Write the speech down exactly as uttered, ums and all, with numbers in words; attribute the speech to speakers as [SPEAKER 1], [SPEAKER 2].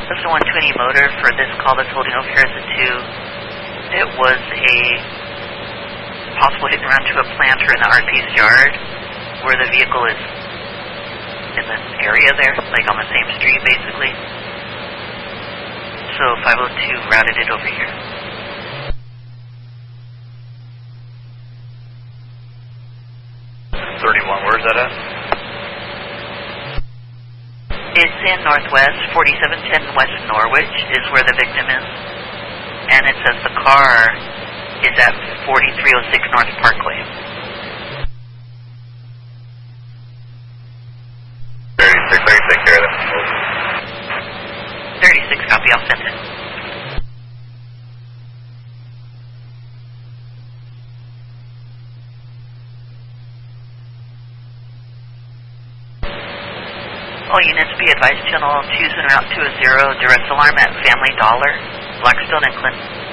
[SPEAKER 1] This is a one twenty motor for this call that's holding over here as a two. It was a possible hit and run to a planter in the R P's yard where the vehicle is in the area there, like on the same street basically. So five oh two routed it over here.
[SPEAKER 2] thirty-one, where's that at?
[SPEAKER 1] It's in Northwest, forty-seven ten West Norwich is where the victim is. And it says the car is at forty-three oh six North Parkway.
[SPEAKER 2] thirty-six, I can take care of that.
[SPEAKER 1] thirty-six, copy, I'll send it. All units be advised, channel choose en route to a zero, direct alarm at Family Dollar, Blackstone and Clinton.